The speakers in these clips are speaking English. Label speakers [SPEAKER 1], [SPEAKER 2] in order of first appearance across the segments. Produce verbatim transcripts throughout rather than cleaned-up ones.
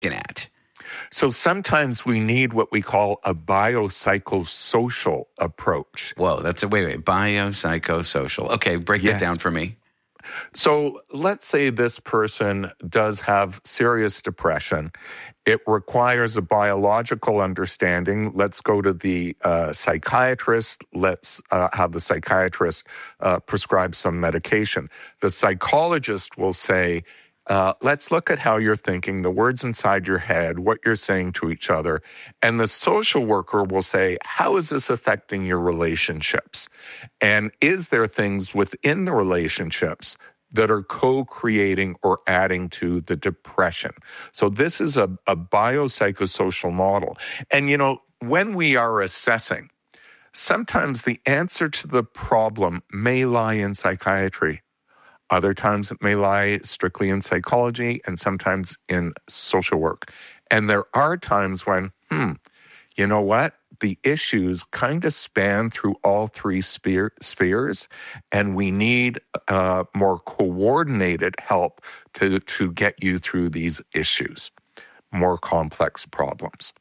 [SPEAKER 1] at?
[SPEAKER 2] So sometimes we need what we call a biopsychosocial approach.
[SPEAKER 1] Whoa, that's a wait, wait, biopsychosocial. Okay, break
[SPEAKER 2] Yes.
[SPEAKER 1] that down for me.
[SPEAKER 2] So let's say this person does have serious depression. It requires a biological understanding. Let's go to the uh, psychiatrist. Let's uh, have the psychiatrist uh, prescribe some medication. The psychologist will say, Uh, let's look at how you're thinking, the words inside your head, what you're saying to each other. And the social worker will say, how is this affecting your relationships? And is there things within the relationships that are co-creating or adding to the depression? So this is a, a biopsychosocial model. And, you know, when we are assessing, sometimes the answer to the problem may lie in psychiatry. Other times it may lie strictly in psychology and sometimes in social work. And there are times when, hmm, you know what? The issues kind of span through all three sphere, spheres, and we need uh, more coordinated help to, to get you through these issues, more complex problems.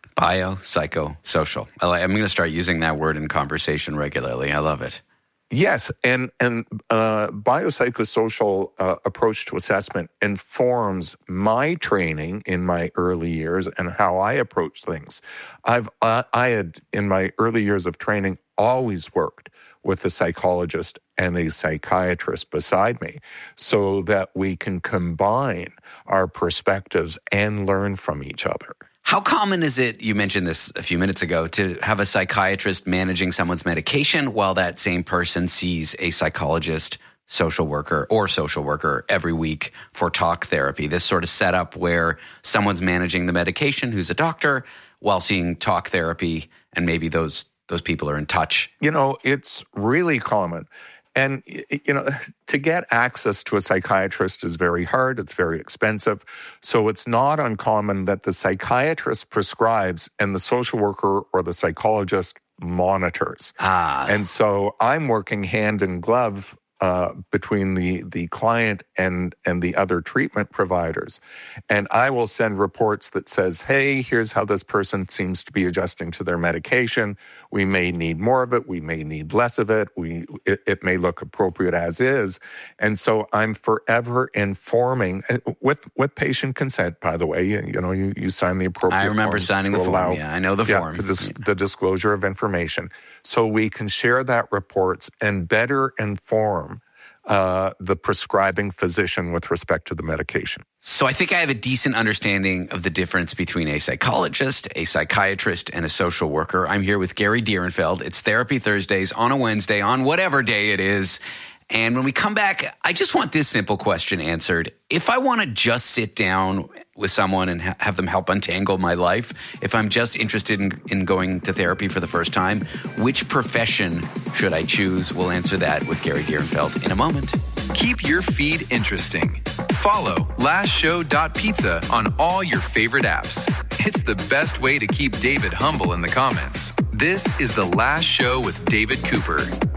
[SPEAKER 1] Biopsychosocial. I'm going to start using that word in conversation regularly. I love it.
[SPEAKER 2] Yes, and and uh, biopsychosocial uh, approach to assessment informs my training in my early years and how I approach things. I've uh, I had in my early years of training always worked with a psychologist and a psychiatrist beside me, so that we can combine our perspectives and learn from each other.
[SPEAKER 1] How common is it, you mentioned this a few minutes ago, to have a psychiatrist managing someone's medication while that same person sees a psychologist, social worker, or social worker every week for talk therapy? This sort of setup where someone's managing the medication, who's a doctor, while seeing talk therapy, and maybe those those people are in touch.
[SPEAKER 2] You know, it's really common. And, you know, to get access to a psychiatrist is very hard. It's very expensive. So it's not uncommon that the psychiatrist prescribes and the social worker or the psychologist monitors.
[SPEAKER 1] Ah.
[SPEAKER 2] And so I'm working hand in glove uh, between the, the client and, and the other treatment providers. And I will send reports that says, hey, here's how this person seems to be adjusting to their medication. We may need more of it. We may need less of it. We it, it may look appropriate as is. And so I'm forever informing, with with patient consent, by the way. You, you know, you, you sign the appropriate
[SPEAKER 1] I remember
[SPEAKER 2] forms
[SPEAKER 1] signing the
[SPEAKER 2] allow,
[SPEAKER 1] form. Yeah, I know the
[SPEAKER 2] yeah,
[SPEAKER 1] form.
[SPEAKER 2] The, dis, the disclosure of information. So we can share that reports and better inform Uh, the prescribing physician with respect to the medication.
[SPEAKER 1] So I think I have a decent understanding of the difference between a psychologist, a psychiatrist, and a social worker. I'm here with Gary Dierenfeld. It's Therapy Thursdays on a Wednesday, on whatever day it is. And when we come back, I just want this simple question answered. If I want to just sit down with someone and ha- have them help untangle my life, if I'm just interested in, in going to therapy for the first time, which profession should I choose? We'll answer that with Gary Dierenfeld in a moment.
[SPEAKER 3] Keep your feed interesting. Follow last show dot pizza on all your favorite apps. It's the best way to keep David humble in the comments. This is The Last Show with David Cooper.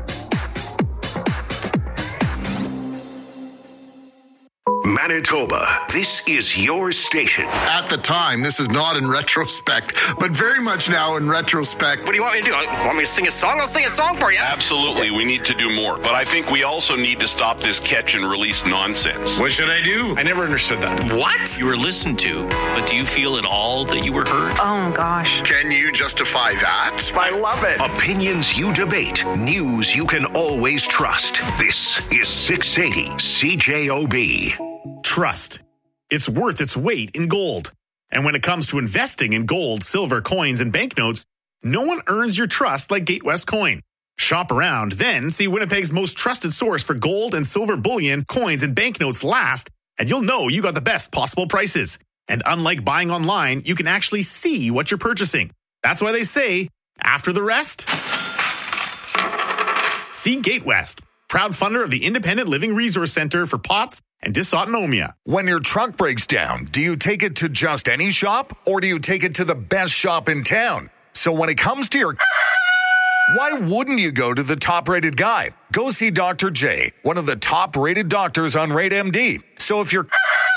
[SPEAKER 4] Manitoba, this is your station.
[SPEAKER 5] At the time, this is not in retrospect, but very much now in retrospect.
[SPEAKER 6] What do you want me to do? Want me to sing a song? I'll sing a song for you.
[SPEAKER 7] Absolutely, we need to do more. But I think we also need to stop this catch and release nonsense.
[SPEAKER 5] What should I do?
[SPEAKER 6] I never understood that.
[SPEAKER 4] What?
[SPEAKER 8] You were listened to, but do you feel at all that you were heard?
[SPEAKER 9] Oh, gosh.
[SPEAKER 5] Can you justify that?
[SPEAKER 6] I love it.
[SPEAKER 4] Opinions you debate. News you can always trust. This is six eighty C J O B.
[SPEAKER 10] Trust. It's worth its weight in gold. And when it comes to investing in gold, silver, coins, and banknotes, no one earns your trust like Gatewest Coin. Shop around, then see Winnipeg's most trusted source for gold and silver bullion, coins, and banknotes last, and you'll know you got the best possible prices. And unlike buying online, you can actually see what you're purchasing. That's why they say, after the rest, see Gatewest, proud funder of the Independent Living Resource Center for P O T S and dysautonomia.
[SPEAKER 11] When your truck breaks down, do you take it to just any shop or do you take it to the best shop in town? So when it comes to your... why wouldn't you go to the top-rated guy? Go see Doctor J, one of the top-rated doctors on Rate M D. So if your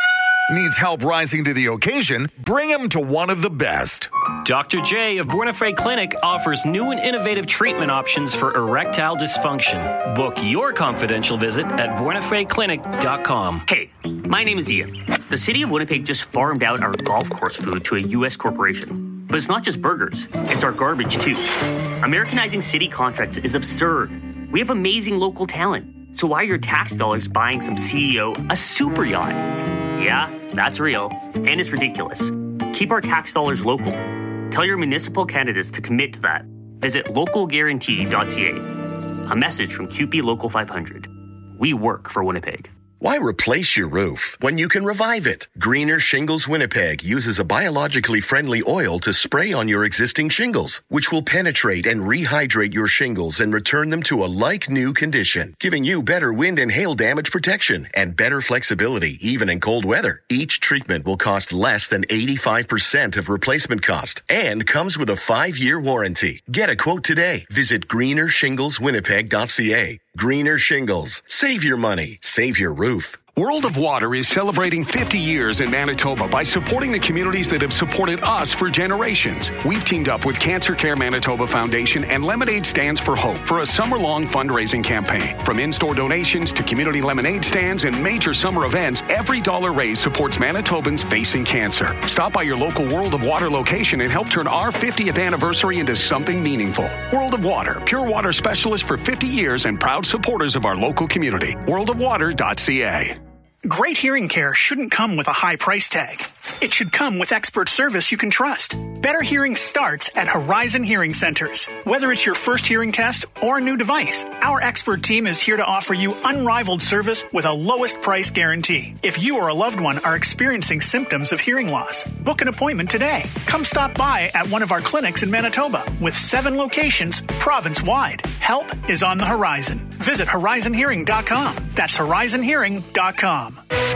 [SPEAKER 11] Needs help rising to the occasion? Bring him to one of the best.
[SPEAKER 9] Doctor J of Buenafre Clinic offers new and innovative treatment options for erectile dysfunction. Book your confidential visit at buenafre clinic dot com.
[SPEAKER 12] Hey, my name is Ian. The city of Winnipeg just farmed out our golf course food to a U S corporation. But it's not just burgers, it's our garbage too. Americanizing city contracts is absurd. We have amazing local talent. So why are your tax dollars buying some C E O a super yacht? Yeah, that's real. And it's ridiculous. Keep our tax dollars local. Tell your municipal candidates to commit to that. Visit local guarantee dot c a. A message from Q P Local five hundred. We work for Winnipeg.
[SPEAKER 13] Why replace your roof when you can revive it? Greener Shingles Winnipeg uses a biologically friendly oil to spray on your existing shingles, which will penetrate and rehydrate your shingles and return them to a like-new condition, giving you better wind and hail damage protection and better flexibility even in cold weather. Each treatment will cost less than eighty-five percent of replacement cost and comes with a five-year warranty. Get a quote today. Visit greener shingles winnipeg dot c a. Greener Shingles. Save your money. Save your roof.
[SPEAKER 14] World of Water is celebrating fifty years in Manitoba by supporting the communities that have supported us for generations. We've teamed up with Cancer Care Manitoba Foundation and Lemonade Stands for Hope for a summer-long fundraising campaign. From in-store donations to community lemonade stands and major summer events, every dollar raised supports Manitobans facing cancer. Stop by your local World of Water location and help turn our fiftieth anniversary into something meaningful. World of Water, pure water specialist for fifty years and proud supporters of our local community. world of water dot c a.
[SPEAKER 15] Great hearing care shouldn't come with a high price tag. It should come with expert service you can trust. Better hearing starts at Horizon Hearing Centers. Whether it's your first hearing test or a new device, our expert team is here to offer you unrivaled service with a lowest price guarantee. If you or a loved one are experiencing symptoms of hearing loss, book an appointment today. Come stop by at one of our clinics in Manitoba with seven locations province-wide. Help is on the horizon. Visit horizon hearing dot com. That's horizon hearing dot com.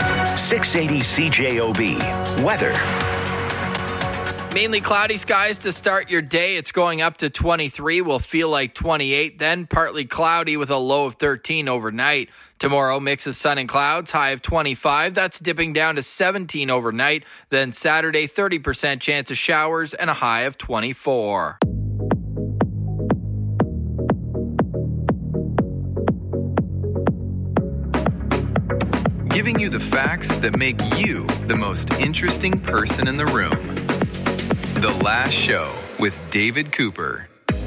[SPEAKER 4] six eighty C J O B. Weather.
[SPEAKER 16] Mainly cloudy skies to start your day. It's going up to twenty-three. Will feel like twenty-eight. Then partly cloudy with a low of thirteen overnight. Tomorrow, mix of sun and clouds, high of twenty-five. That's dipping down to seventeen overnight. Then Saturday, thirty percent chance of showers and a high of twenty-four.
[SPEAKER 3] Giving you the facts that make you the most interesting person in the room. The Last Show with David Cooper.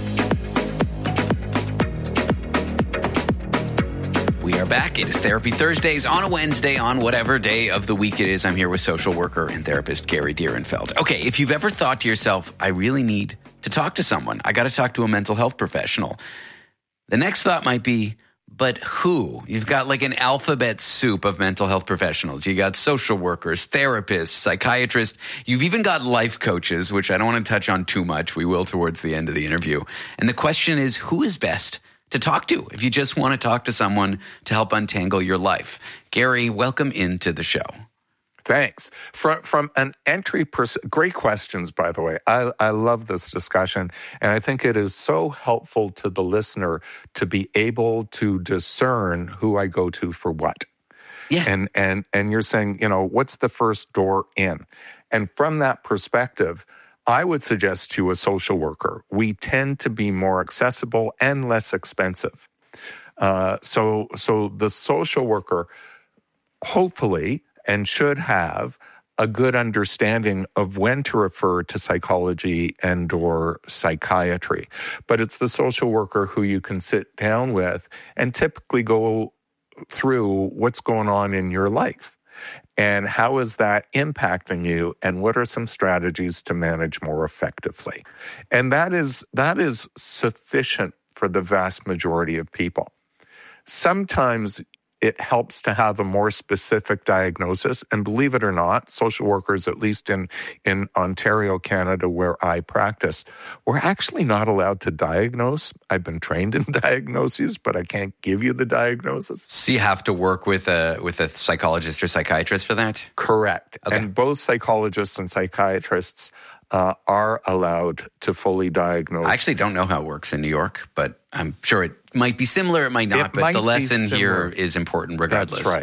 [SPEAKER 1] We are back. It is Therapy Thursdays on a Wednesday, on whatever day of the week it is. I'm here with social worker and therapist Gary Dierenfeld. Okay, if you've ever thought to yourself, I really need to talk to someone, I got to talk to a mental health professional, the next thought might be, but who? You've got like an alphabet soup of mental health professionals. You got social workers, therapists, psychiatrists. You've even got life coaches, which I don't want to touch on too much. We will towards the end of the interview. And the question is, who is best to talk to if you just want to talk to someone to help untangle your life? Gary, welcome into the show.
[SPEAKER 2] Thanks. From from an entry pers- great questions, by the way. I, I love this discussion, and I think it is so helpful to the listener to be able to discern who I go to for what.
[SPEAKER 1] Yeah.
[SPEAKER 2] And and and you're saying, you know, what's the first door in? And from that perspective, I would suggest to a social worker, we tend to be more accessible and less expensive. Uh, so so the social worker, hopefully, and should have a good understanding of when to refer to psychology and or psychiatry. But it's the social worker who you can sit down with and typically go through what's going on in your life and how is that impacting you and what are some strategies to manage more effectively. And that is that is sufficient for the vast majority of people. Sometimes it helps to have a more specific diagnosis. And believe it or not, social workers, at least in, in Ontario, Canada, where I practice, we're actually not allowed to diagnose. I've been trained in diagnoses, but I can't give you the diagnosis.
[SPEAKER 1] So you have to work with a with a psychologist or psychiatrist for that?
[SPEAKER 2] Correct.
[SPEAKER 1] Okay.
[SPEAKER 2] And both psychologists and psychiatrists Uh, are allowed to fully diagnose.
[SPEAKER 1] I actually don't know how it works in New York, but I'm sure it might be similar, it might not,
[SPEAKER 2] it
[SPEAKER 1] but
[SPEAKER 2] might
[SPEAKER 1] the lesson here
[SPEAKER 2] similar.
[SPEAKER 1] is important regardless.
[SPEAKER 2] That's right.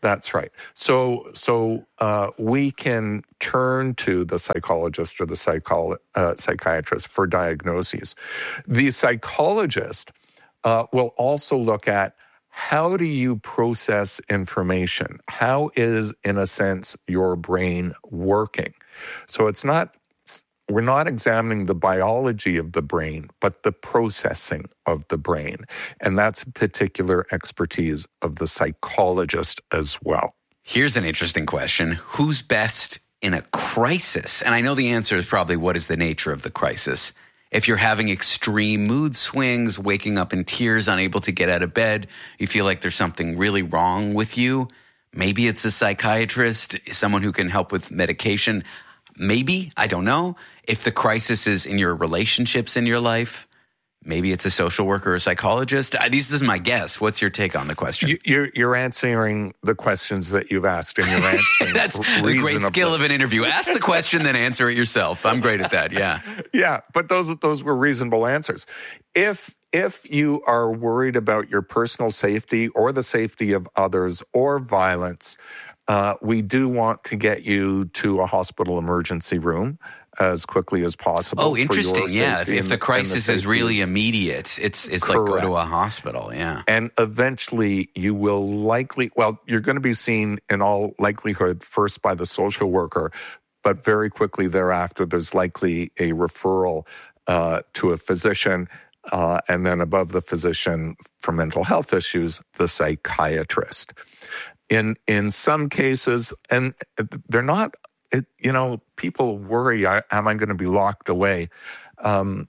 [SPEAKER 2] That's right. So, so uh, we can turn to the psychologist or the psycholo- uh, psychiatrist for diagnoses. The psychologist uh, will also look at how do you process information? How is, in a sense, your brain working? So it's not, we're not examining the biology of the brain, but the processing of the brain. And that's a particular expertise of the psychologist as well.
[SPEAKER 1] Here's an interesting question. Who's best in a crisis? And I know the answer is probably what is the nature of the crisis. If you're having extreme mood swings, waking up in tears, unable to get out of bed, you feel like there's something really wrong with you, maybe it's a psychiatrist, someone who can help with medication. Maybe, I don't know. If the crisis is in your relationships in your life, maybe it's a social worker or a psychologist. This is my guess. What's your take on the question?
[SPEAKER 2] You, you're, you're answering the questions that you've asked, and you're answering
[SPEAKER 1] That's the great skill of an interview. Ask the question, then answer it yourself. I'm great at that, yeah.
[SPEAKER 2] Yeah, but those those were reasonable answers. If if you are worried about your personal safety or the safety of others or violence, uh, we do want to get you to a hospital emergency room as quickly as possible.
[SPEAKER 1] Oh, interesting. Yeah. If, if the crisis
[SPEAKER 2] the
[SPEAKER 1] is really immediate, it's it's Correct. like go to a hospital. Yeah.
[SPEAKER 2] And eventually you will likely, well, you're going to be seen in all likelihood first by the social worker, but very quickly thereafter, there's likely a referral uh, to a physician. Uh, and then above the physician for mental health issues, the psychiatrist. In in some cases, and they're not, it, you know, people worry, I, am I going to be locked away? Um,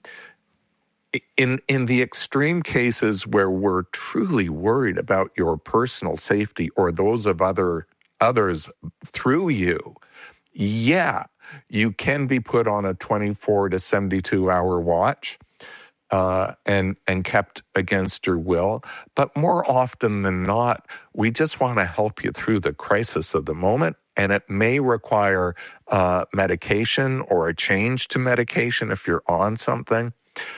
[SPEAKER 2] in in the extreme cases where we're truly worried about your personal safety or those of other others through you, yeah, you can be put on a twenty-four to seventy-two hour watch. Uh, and and kept against your will. But more often than not, we just want to help you through the crisis of the moment, and it may require uh, medication or a change to medication if you're on something.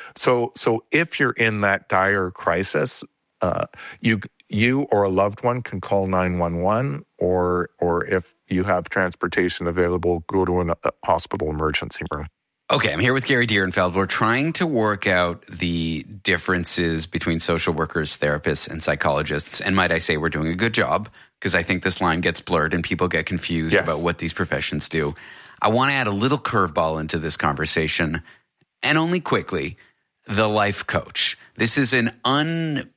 [SPEAKER 2] So so if you're in that dire crisis, uh, you you or a loved one can call nine one one, or or if you have transportation available, go to a hospital emergency room.
[SPEAKER 1] Okay, I'm here with Gary Dierenfeld. We're trying to work out the differences between social workers, therapists, and psychologists. And might I say we're doing a good job, because I think this line gets blurred and people get confused yes. about what these professions do. I want to add a little curveball into this conversation, and only quickly, the life coach. This is an un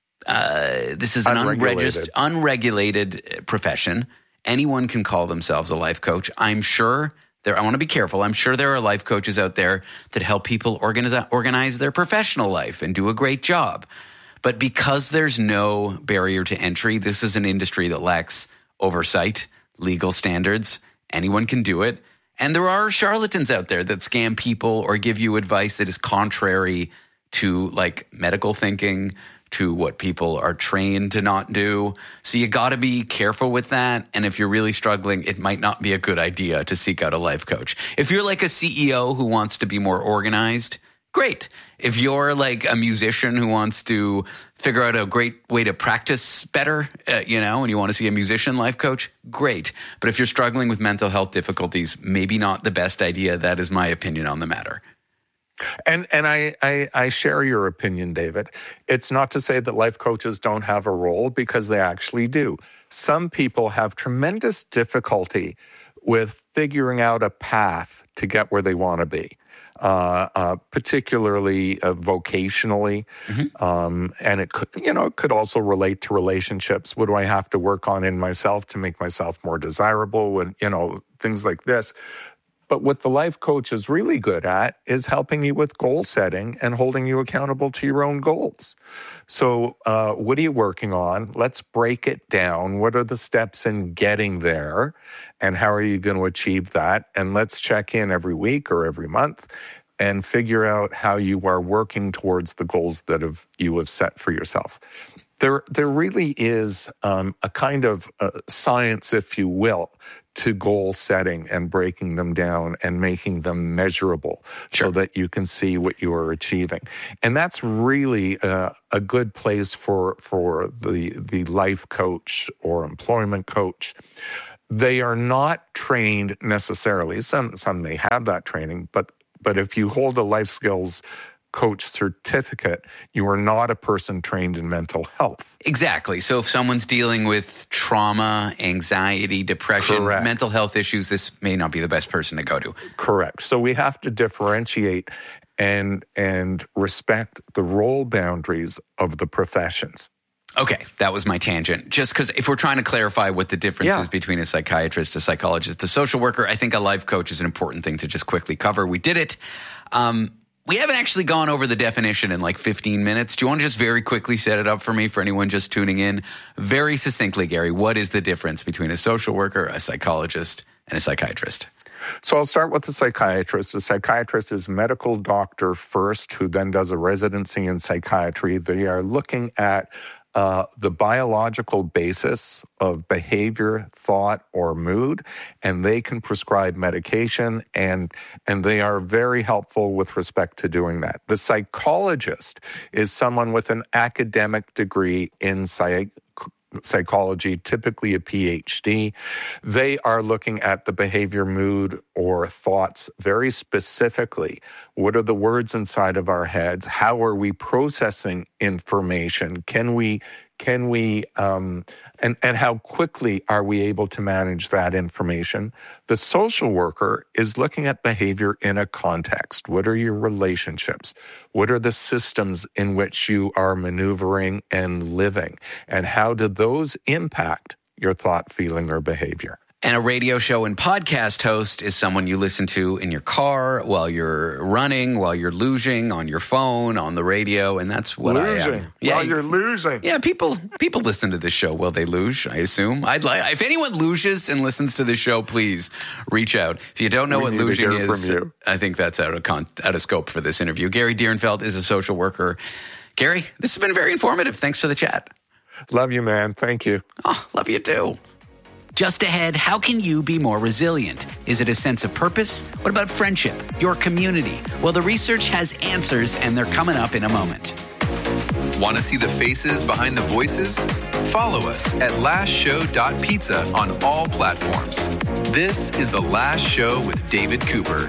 [SPEAKER 1] uh, this is an unregistered, unregulated profession. Anyone can call themselves a life coach. I'm sure There, I want to be careful. I'm sure there are life coaches out there that help people organize, organize their professional life and do a great job. But because there's no barrier to entry, this is an industry that lacks oversight, legal standards. Anyone can do it. And there are charlatans out there that scam people or give you advice that is contrary to like medical thinking, to what people are trained to not do. So you got to be careful with that. And if you're really struggling, it might not be a good idea to seek out a life coach. If you're like a C E O who wants to be more organized, great. If you're like a musician who wants to figure out a great way to practice better, uh, you know, and you want to see a musician life coach, great. But if you're struggling with mental health difficulties, maybe not the best idea. That is my opinion on the matter.
[SPEAKER 2] And and I, I, I share your opinion, David. It's not to say that life coaches don't have a role, because they actually do. Some people have tremendous difficulty with figuring out a path to get where they want to be, uh, uh, particularly uh, vocationally. Mm-hmm. Um, and it could, you know, it could also relate to relationships. What do I have to work on in myself to make myself more desirable? And, you know, things like this. But what the life coach is really good at is helping you with goal setting and holding you accountable to your own goals. So uh, what are you working on? Let's break it down. What are the steps in getting there? And how are you going to achieve that? And let's check in every week or every month and figure out how you are working towards the goals that have, you have set for yourself. There, there really is um, a kind of uh, science, if you will, to goal setting and breaking them down and making them measurable sure. so that you can see what you are achieving. And that's really uh, a good place for for the the life coach or employment coach. They are not trained necessarily. Some some may have that training, but but if you hold a life skills coach certificate, you are not a person trained in mental health.
[SPEAKER 1] Exactly. So if someone's dealing with trauma, anxiety, depression, Correct. mental health issues, this may not be the best person to go to.
[SPEAKER 2] Correct. So we have to differentiate and and respect the role boundaries of the professions.
[SPEAKER 1] Okay, that was my tangent. Just because if we're trying to clarify what the difference
[SPEAKER 2] Yeah.
[SPEAKER 1] is between a psychiatrist, a psychologist, a social worker, I think a life coach is an important thing to just quickly cover. We did it. Um, we haven't actually gone over the definition in like fifteen minutes. Do you want to just very quickly set it up for me, for anyone just tuning in? Very succinctly, Gary, what is the difference between a social worker, a psychologist, and a psychiatrist?
[SPEAKER 2] So I'll start with the psychiatrist. The psychiatrist is a medical doctor first, who then does a residency in psychiatry. They are looking at uh, the biological basis of behavior, thought, or mood, and they can prescribe medication, and and they are very helpful with respect to doing that. The psychologist is someone with an academic degree in psych. psychology, typically a P H D. They are looking at the behavior, mood, or thoughts very specifically. What are the words inside of our heads? How are we processing information? Can we, can we, um, and, and how quickly are we able to manage that information? The social worker is looking at behavior in a context. What are your relationships? What are the systems in which you are maneuvering and living? And how do those impact your thought, feeling, or behavior?
[SPEAKER 1] And a radio show and podcast host is someone you listen to in your car, while you're running, while you're luging, on your phone, on the radio, and that's what
[SPEAKER 2] losing.
[SPEAKER 1] I am. Yeah,
[SPEAKER 2] while you're losing.
[SPEAKER 1] Yeah, people people listen to this show while they luge, I assume. I'd like if anyone luges and listens to this show, please reach out. If you don't know
[SPEAKER 2] We
[SPEAKER 1] what
[SPEAKER 2] need to
[SPEAKER 1] luging
[SPEAKER 2] hear
[SPEAKER 1] is,
[SPEAKER 2] from you.
[SPEAKER 1] I think that's out of con- out of scope for this interview. Gary Dierenfeld is a social worker. Gary, this has been very informative. Thanks for the chat.
[SPEAKER 2] Love you, man. Thank you.
[SPEAKER 1] Oh, love you too. Just ahead, how can you be more resilient? Is it a sense of purpose? What about friendship, your community? Well, the research has answers, and they're coming up in a moment.
[SPEAKER 3] Want to see the faces behind the voices? Follow us at last show dot pizza on all platforms. This is The Last Show with David Cooper.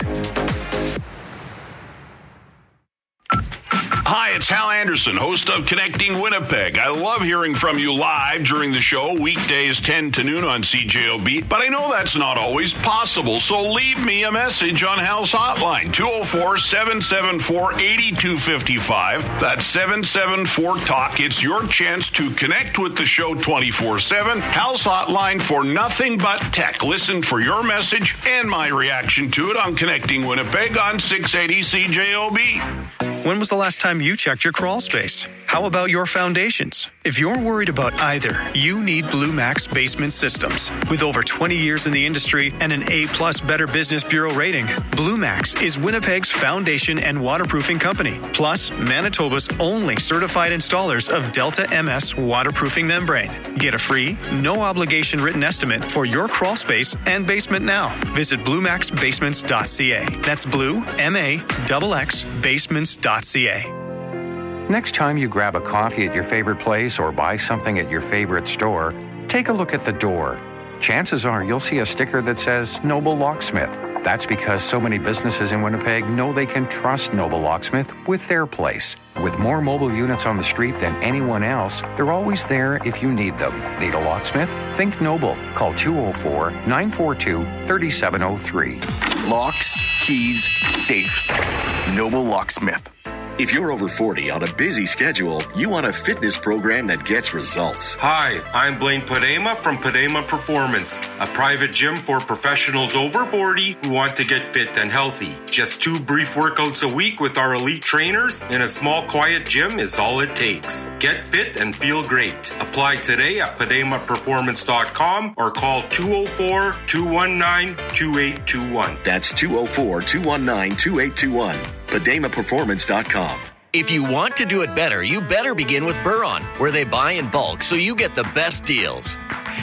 [SPEAKER 7] Hi, it's Hal Anderson, host of Connecting Winnipeg. I love hearing from you live during the show, weekdays ten to noon on C J O B, but I know that's not always possible, so leave me a message on Hal's hotline, two oh four, seven seven four, eight two five five. That's seven seven four, talk. It's your chance to connect with the show twenty-four seven. Hal's hotline for nothing but tech. Listen for your message and my reaction to it on Connecting Winnipeg on six eighty C J O B.
[SPEAKER 17] When was the last time you checked your crawl space? How about your foundations? If you're worried about either, you need Blue Max Basement Systems. With over twenty years in the industry and an A-plus Better Business Bureau rating, Blue Max is Winnipeg's foundation and waterproofing company, plus Manitoba's only certified installers of Delta M S waterproofing membrane. Get a free, no-obligation written estimate for your crawl space and basement now. Visit blue max basements dot c a. That's blue, M A X X, basements dot c a.
[SPEAKER 18] Next time you grab a coffee at your favorite place or buy something at your favorite store, take a look at the door. Chances are you'll see a sticker that says Noble Locksmith. That's because so many businesses in Winnipeg know they can trust Noble Locksmith with their place. With more mobile units on the street than anyone else, they're always there if you need them. Need a locksmith? Think Noble. Call two oh four, nine four two, three seven oh three.
[SPEAKER 13] Locks, keys, safes. Noble Locksmith. If you're over forty on a busy schedule, you want a fitness program that gets results.
[SPEAKER 19] Hi, I'm Blaine Padema from Padema Performance, a private gym for professionals over forty who want to get fit and healthy. Just two brief workouts a week with our elite trainers in a small, quiet gym is all it takes. Get fit and feel great. Apply today at padema performance dot com or call two oh four, two one nine, two eight two one.
[SPEAKER 13] That's two oh four, two one nine, two eight two one. padema performance dot com.
[SPEAKER 20] If you want to do it better, you better begin with Buron, where they buy in bulk so you get the best deals.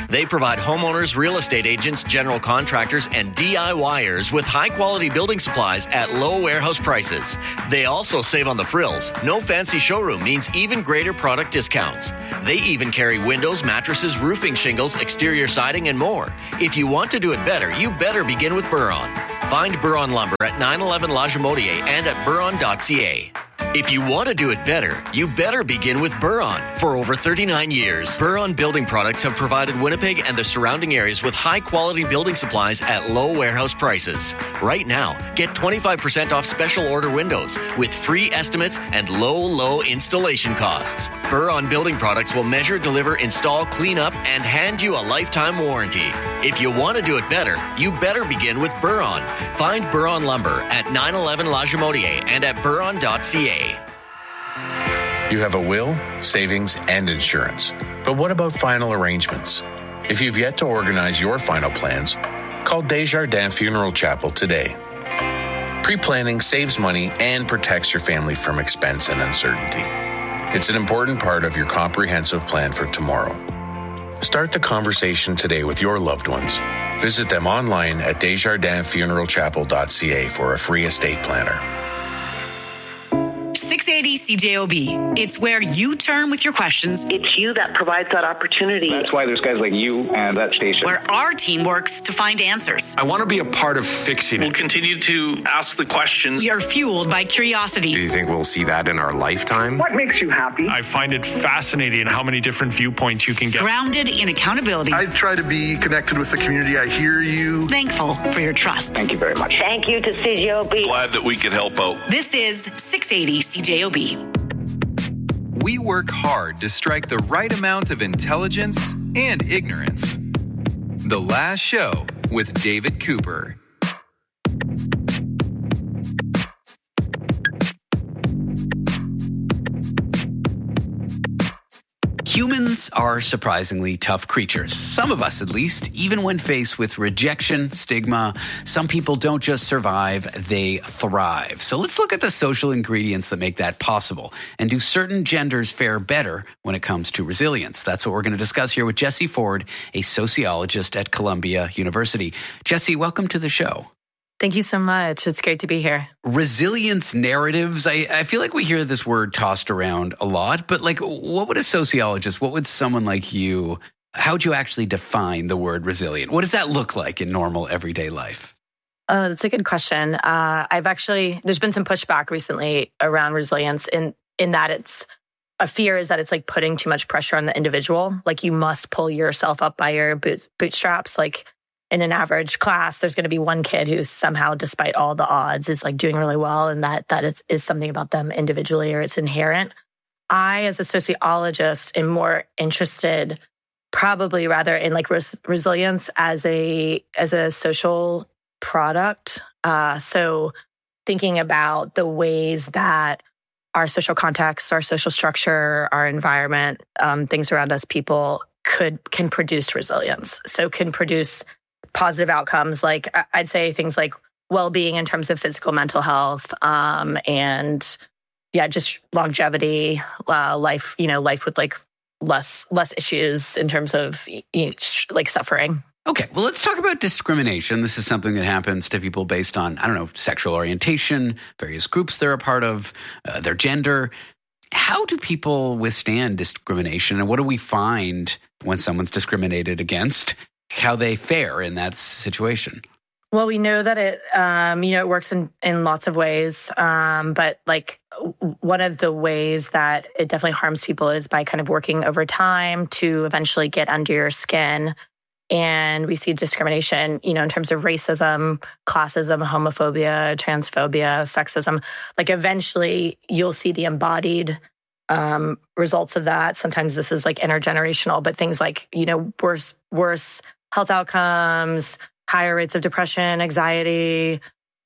[SPEAKER 20] They provide homeowners, real estate agents, general contractors, and DIYers with high-quality building supplies at low warehouse prices. They also save on the frills. No fancy showroom means even greater product discounts. They even carry windows, mattresses, roofing shingles, exterior siding, and more. If you want to do it better, you better begin with Buron. Find Buron Lumber at nine eleven La Jamodier and at buron dot c a. If you want to do it better, you better begin with Buron. For over thirty-nine years, Buron Building Products have provided Winnipeg and the surrounding areas with high-quality building supplies at low warehouse prices. Right now, get twenty-five percent off special order windows with free estimates and low, low installation costs. Buron Building Products will measure, deliver, install, clean up, and hand you a lifetime warranty. If you want to do it better, you better begin with Buron. Find Buron Lumber at nine eleven La Jamodier and at buron dot c a.
[SPEAKER 21] You have a will, savings, and insurance. But what about final arrangements? If you've yet to organize your final plans, call Desjardins Funeral Chapel today. Pre-planning saves money and protects your family from expense and uncertainty. It's an important part of your comprehensive plan for tomorrow. Start the conversation today with your loved ones. Visit them online at desjardins funeral chapel dot c a for a free estate planner.
[SPEAKER 22] six eighty C J O B. It's where you turn with your questions.
[SPEAKER 23] It's you that provides that opportunity.
[SPEAKER 24] That's why there's guys like you and that station.
[SPEAKER 22] Where our team works to find answers.
[SPEAKER 25] I want to be a part of fixing it.
[SPEAKER 8] We'll continue to ask the questions.
[SPEAKER 22] You're fueled by curiosity.
[SPEAKER 26] Do you think we'll see that in our lifetime?
[SPEAKER 23] What makes you happy?
[SPEAKER 25] I find it fascinating how many different viewpoints you can get.
[SPEAKER 22] Grounded in accountability.
[SPEAKER 27] I try to be connected with the community. I hear you.
[SPEAKER 22] Thankful for your trust.
[SPEAKER 24] Thank you very much.
[SPEAKER 23] Thank you to C J O B.
[SPEAKER 7] Glad that we could help out.
[SPEAKER 22] This is six eighty C J O B.
[SPEAKER 3] We work hard to strike the right amount of intelligence and ignorance. The Last Show with David Cooper.
[SPEAKER 1] Humans are surprisingly tough creatures. Some of us, at least, even when faced with rejection, stigma. Some people don't just survive, they thrive. So let's look at the social ingredients that make that possible. And do certain genders fare better when it comes to resilience? That's what we're going to discuss here with Jessie Ford, a sociologist at Columbia University. Jessie, welcome to the show.
[SPEAKER 28] Thank you so much. It's great to be here.
[SPEAKER 1] Resilience narratives. I, I feel like we hear this word tossed around a lot, but like, what would a sociologist, what would someone like you, how would you actually define the word resilient? What does that look like in normal everyday life?
[SPEAKER 28] Uh, that's a good question. Uh, I've actually, there's been some pushback recently around resilience in, in that it's, a fear is that it's like putting too much pressure on the individual. Like you must pull yourself up by your boot, bootstraps. Like, in an average class, there's going to be one kid who somehow, despite all the odds, is like doing really well, and that that is, is something about them individually or it's inherent. I, as a sociologist, am more interested, probably rather in like res- resilience as a as a social product. Uh, so, thinking about the ways that our social context, our social structure, our environment, um, things around us, people could can produce resilience. So, can produce positive outcomes, like I'd say things like well-being in terms of physical, mental health, um, and yeah, just longevity, uh, life, you know, life with like less less issues in terms of you know, like suffering.
[SPEAKER 1] Okay, well, let's talk about discrimination. This is something that happens to people based on, I don't know, sexual orientation, various groups they're a part of, uh, their gender. How do people withstand discrimination, and what do we find when someone's discriminated against? How they fare in that situation?
[SPEAKER 28] Well, we know that it, um, you know, it works in, in lots of ways. Um, but like one of the ways that it definitely harms people is by kind of working over time to eventually get under your skin. And we see discrimination, you know, in terms of racism, classism, homophobia, transphobia, sexism. Like eventually you'll see the embodied um, results of that. Sometimes this is like intergenerational, but things like, you know, worse, worse health outcomes, higher rates of depression, anxiety,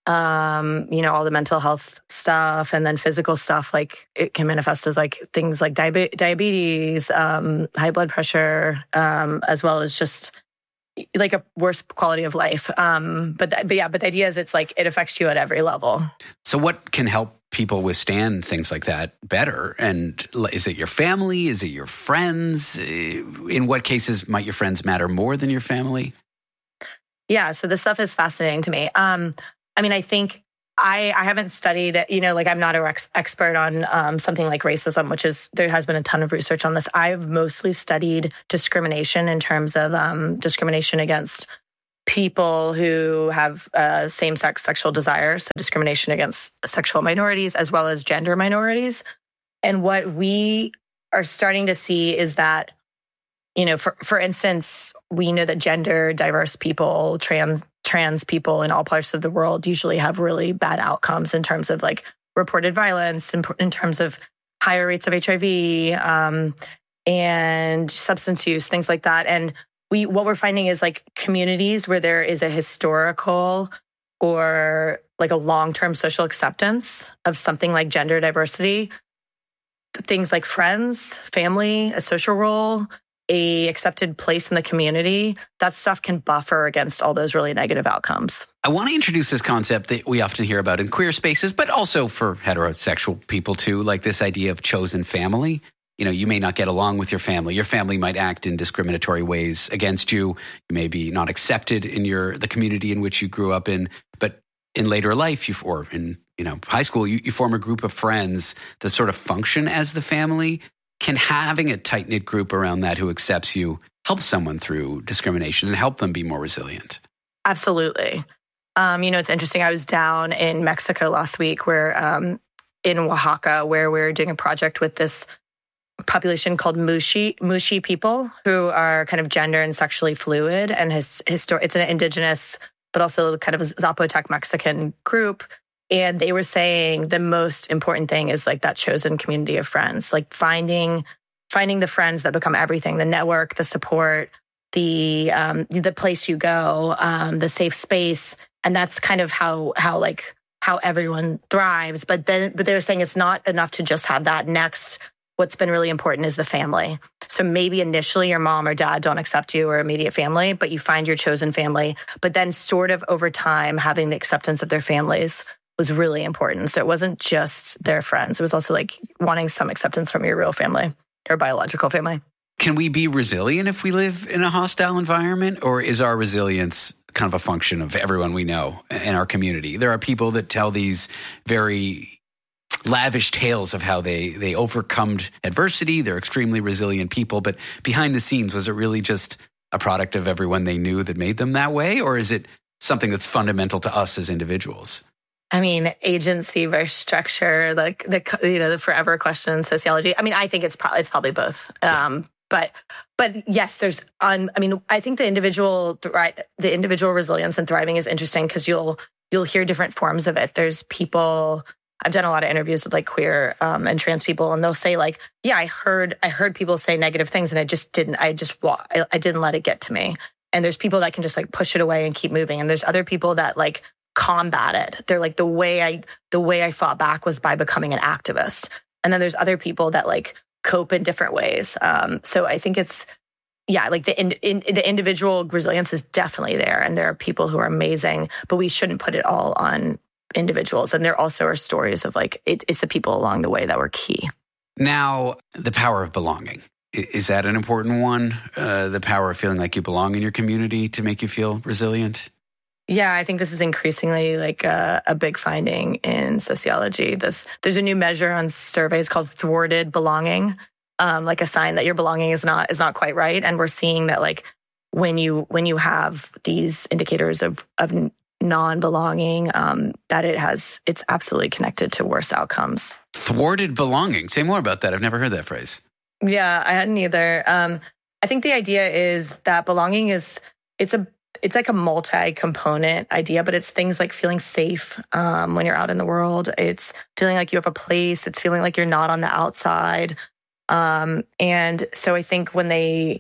[SPEAKER 28] um, you know, all the mental health stuff, and then physical stuff, like it can manifest as like things like diabe- diabetes, um, high blood pressure, um, as well as just like a worse quality of life. Um, but, th- but yeah, but the idea is it's like, it affects you at every level.
[SPEAKER 1] So what can help people withstand things like that better? And is it your family? Is it your friends? In what cases might your friends matter more than your family?
[SPEAKER 28] Yeah, so this stuff is fascinating to me. Um, I mean, I think I, I haven't studied, you know, like I'm not an ex- expert on um, something like racism, which is, there has been a ton of research on this. I've mostly studied discrimination in terms of um, discrimination against people who have uh, same-sex sexual desires, so discrimination against sexual minorities as well as gender minorities. And what we are starting to see is that, you know, for, for instance, we know that gender diverse people, trans trans people in all parts of the world usually have really bad outcomes in terms of like reported violence, in, in terms of higher rates of H I V um, and substance use, things like that. And We, what we're finding is like communities where there is a historical or like a long-term social acceptance of something like gender diversity, things like friends, family, a social role, a accepted place in the community, that stuff can buffer against all those really negative outcomes.
[SPEAKER 1] I want to introduce this concept that we often hear about in queer spaces, but also for heterosexual people too, like this idea of chosen family. You know, you may not get along with your family. Your family might act in discriminatory ways against you. You may be not accepted in your the community in which you grew up in. But in later life, you or in you know high school, you, you form a group of friends that sort of function as the family. Can having a tight knit group around that who accepts you help someone through discrimination and help them be more resilient?
[SPEAKER 28] Absolutely. Um, you know, it's interesting. I was down in Mexico last week, where um, in Oaxaca, where we we're doing a project with this population called Mushi Mushi people, who are kind of gender and sexually fluid, and his histor- it's an indigenous but also kind of a Zapotec Mexican group. And they were saying the most important thing is like that chosen community of friends, like finding finding the friends that become everything, the network, the support, the um, the place you go, um, the safe space, and that's kind of how how like how everyone thrives. But then, but they're saying it's not enough to just have that. Next, what's been really important is the family. So maybe initially your mom or dad don't accept you or immediate family, but you find your chosen family. But then sort of over time, having the acceptance of their families was really important. So it wasn't just their friends. It was also like wanting some acceptance from your real family, your biological family.
[SPEAKER 1] Can we be resilient if we live in a hostile environment, or is our resilience kind of a function of everyone we know in our community? There are people that tell these very lavish tales of how they, they overcome adversity. They're extremely resilient people, but behind the scenes, was it really just a product of everyone they knew that made them that way? Or is it something that's fundamental to us as individuals?
[SPEAKER 28] I mean, agency versus structure, like the, you know, the forever question in sociology. I mean, I think it's probably, it's probably both. Um, but, but yes, there's, un, I mean, I think the individual, thri- the individual resilience and thriving is interesting because you'll, you'll hear different forms of it. There's people, I've done a lot of interviews with like queer um, and trans people, and they'll say like, yeah, I heard, I heard people say negative things and I just didn't, I just, I, I didn't let it get to me. And there's people that can just like push it away and keep moving. And there's other people that like combat it. They're like, the way I, the way I fought back was by becoming an activist. And then there's other people that like cope in different ways. Um, so I think it's, yeah, like the in, in, the individual resilience is definitely there. And there are people who are amazing, but we shouldn't put it all on individuals. And there also are stories of like, it, it's the people along the way that were key.
[SPEAKER 1] Now, the power of belonging. Is that an important one? Uh, the power of feeling like you belong in your community to make you feel resilient?
[SPEAKER 28] Yeah, I think this is increasingly like a, a big finding in sociology. This there's a new measure on surveys called thwarted belonging, um, like a sign that your belonging is not is not quite right. And we're seeing that like when you when you have these indicators of of non-belonging, um, that it has it's absolutely connected to worse outcomes.
[SPEAKER 1] Thwarted belonging. Say more about that. I've never heard that phrase.
[SPEAKER 28] Yeah, I hadn't either. Um, I think the idea is that belonging is it's a It's like a multi-component idea, but it's things like feeling safe um, when you're out in the world. It's feeling like you have a place. It's feeling like you're not on the outside. Um, and so I think when they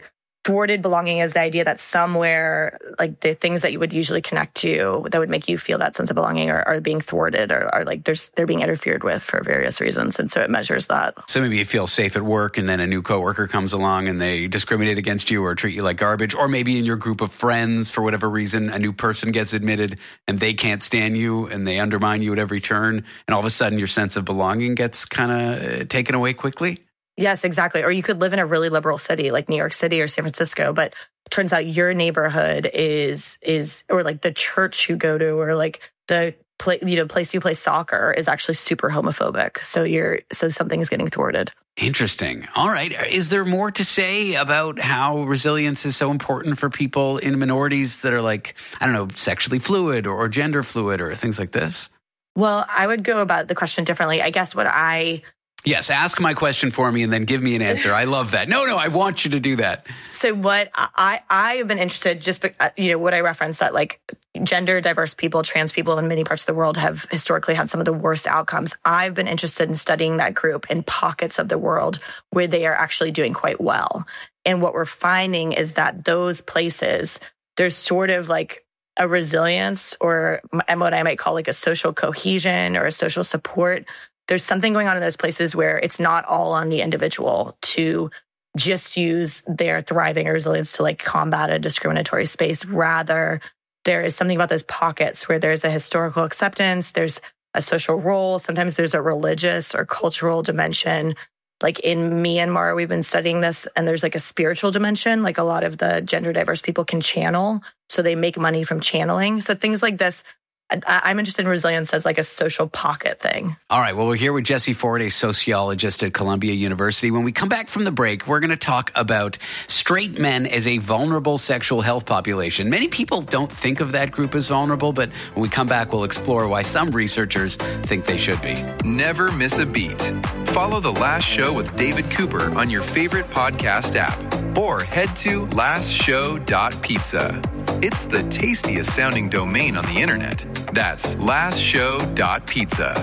[SPEAKER 28] thwarted belonging is the idea that somewhere, like the things that you would usually connect to that would make you feel that sense of belonging are, are being thwarted or are like there's they're being interfered with for various reasons. And so it measures that.
[SPEAKER 1] So maybe you feel safe at work and then a new coworker comes along and they discriminate against you or treat you like garbage. Or maybe in your group of friends, for whatever reason, a new person gets admitted and they can't stand you and they undermine you at every turn. And all of a sudden your sense of belonging gets kind of taken away quickly.
[SPEAKER 28] Yes, exactly. Or you could live in a really liberal city like New York City or San Francisco, but it turns out your neighborhood is, is or like the church you go to or like the play, you know, place you play soccer is actually super homophobic. So you're, so something is getting thwarted.
[SPEAKER 1] Interesting. All right. Is there more to say about how resilience is so important for people in minorities that are like, I don't know, sexually fluid or, or gender fluid or things like this?
[SPEAKER 28] Well, I would go about the question differently. I guess what I...
[SPEAKER 1] Yes, ask my question for me and then give me an answer. I love that. No, no, I want you to do that.
[SPEAKER 28] So what I, I have been interested, just, you know, what I referenced that like gender diverse people, trans people in many parts of the world have historically had some of the worst outcomes. I've been interested in studying that group in pockets of the world where they are actually doing quite well. And what we're finding is that those places, there's sort of like a resilience or what I might call like a social cohesion or a social support. There's something going on in those places where it's not all on the individual to just use their thriving or resilience to like combat a discriminatory space. Rather, there is something about those pockets where there's a historical acceptance, there's a social role, sometimes there's a religious or cultural dimension. Like in Myanmar, we've been studying this, and there's like a spiritual dimension. Like a lot of the gender diverse people can channel, so they make money from channeling. So things like this. I'm interested in resilience as like a social pocket thing.
[SPEAKER 1] All right. Well, we're here with Jessie Ford, a sociologist at Columbia University. When we come back from the break, we're going to talk about straight men as a vulnerable sexual health population. Many people don't think of that group as vulnerable, but when we come back, we'll explore why some researchers think they should be.
[SPEAKER 3] Never miss a beat. Follow The Last Show with David Cooper on your favorite podcast app or head to last show dot pizza. It's the tastiest sounding domain on the internet. That's last show dot pizza.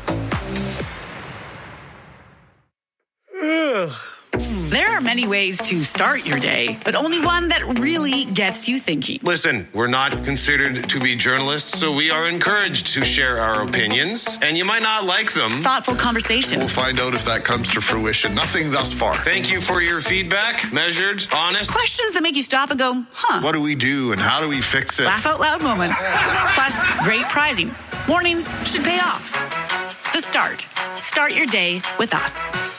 [SPEAKER 22] There are many ways to start your day, but only one that really gets you thinking.
[SPEAKER 26] Listen, we're not considered to be journalists, so we are encouraged to share our opinions, and you might not like them.
[SPEAKER 22] Thoughtful conversation.
[SPEAKER 5] We'll find out if that comes to fruition. Nothing thus far.
[SPEAKER 26] Thank you for your feedback. Measured, honest.
[SPEAKER 22] Questions that make you stop and go, huh?
[SPEAKER 5] What do we do and how do we fix it?
[SPEAKER 22] Laugh out loud moments. Plus, great prizing. Warnings should pay off. The Start. Start your day with us.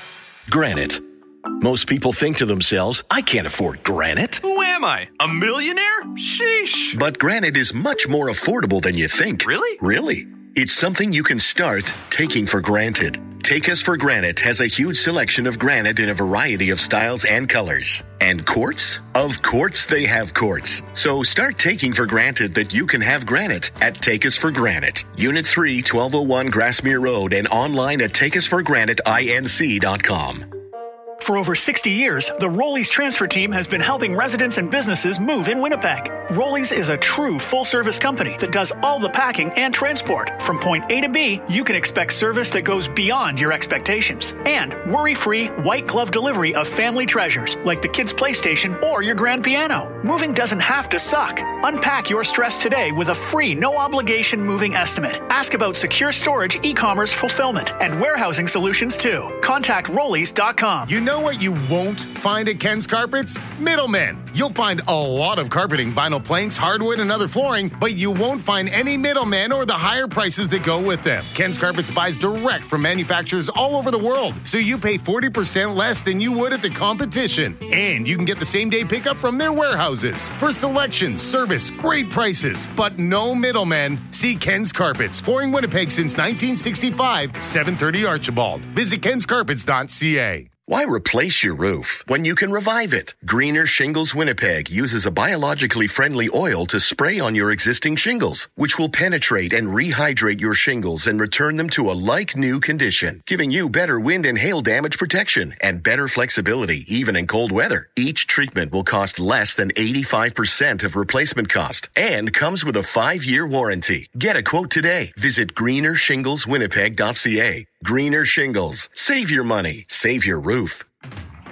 [SPEAKER 6] Granite. Most people think to themselves, I can't afford granite.
[SPEAKER 9] Who am I? A millionaire? Sheesh.
[SPEAKER 13] But granite is much more affordable than you think.
[SPEAKER 9] Really?
[SPEAKER 13] Really. It's something you can start taking for granted. Take Us for Granite has a huge selection of granite in a variety of styles and colors. And quartz? Of course they have quartz. So start taking for granted that you can have granite at Take Us for Granite. Unit three, twelve oh one Grassmere Road, and online at take us for granite inc dot com.
[SPEAKER 17] For over sixty years, the Rollies transfer team has been helping residents and businesses move in Winnipeg. Rollies is a true full-service company that does all the packing and transport. From point A to B, you can expect service that goes beyond your expectations. And worry-free, white-glove delivery of family treasures like the kids' PlayStation or your grand piano. Moving doesn't have to suck. Unpack your stress today with a free, no-obligation moving estimate. Ask about secure storage, e-commerce fulfillment, and warehousing solutions too. Contact rollies dot com.
[SPEAKER 10] You know what you won't find at Ken's Carpets? Middlemen. You'll find a lot of carpeting, vinyl planks, hardwood, and other flooring, but you won't find any middlemen or the higher prices that go with them. Ken's Carpets buys direct from manufacturers all over the world, so you pay forty percent less than you would at the competition. And you can get the same-day pickup from their warehouses. For selection, service, great prices, but no middlemen. See Ken's Carpets, flooring Winnipeg since nineteen sixty-five, seven thirty Archibald. Visit kens carpets dot c a.
[SPEAKER 13] Why replace your roof when you can revive it? Greener Shingles Winnipeg uses a biologically friendly oil to spray on your existing shingles, which will penetrate and rehydrate your shingles and return them to a like-new condition, giving you better wind and hail damage protection and better flexibility, even in cold weather. Each treatment will cost less than eighty-five percent of replacement cost and comes with a five-year warranty. Get a quote today. Visit greener shingles winnipeg dot c a. Greener Shingles. Save your money. Save your roof.